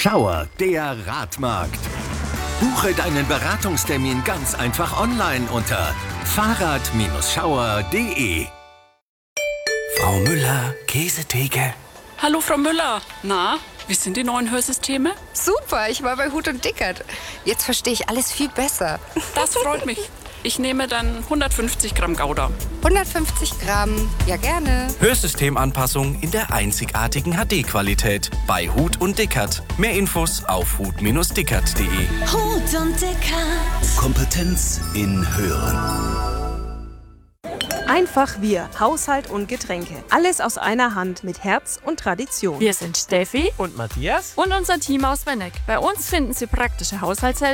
Schauer, der Radmarkt. Buche deinen Beratungstermin ganz einfach online unter fahrrad-schauer.de. Frau Müller, Käsetheke. Hallo Frau Müller. Na, wie sind die neuen Hörsysteme? Super, ich war bei Huth und Dickert. Jetzt verstehe ich alles viel besser. Das freut mich. Ich nehme dann 150 Gramm Gouda. 150 Gramm, ja gerne. Hörsystemanpassung in der einzigartigen HD-Qualität bei Huth und Dickert. Mehr Infos auf huth-dickert.de. Huth und Dickert. Kompetenz in Hören. Einfach wir, Haushalt und Getränke. Alles aus einer Hand mit Herz und Tradition. Wir sind Steffi und Matthias und unser Team aus Wenneck. Bei uns finden Sie praktische Haushaltshilfen